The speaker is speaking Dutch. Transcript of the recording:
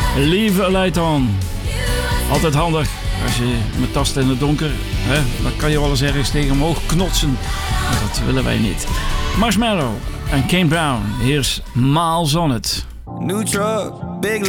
Leave a light on. Altijd handig als je met tasten in het donker, hè, dan kan je wel eens ergens tegen omhoog knotsen. Maar dat willen wij niet. Marshmallow en Kane Brown. Hier is Miles on It. New truck, big